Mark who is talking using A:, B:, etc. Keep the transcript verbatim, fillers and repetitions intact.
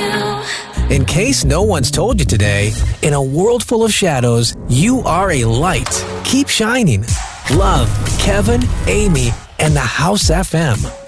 A: In case no one's told you today, in a world full of shadows, you are a light. Keep shining. Love, Kevin, Amy, and the House F M.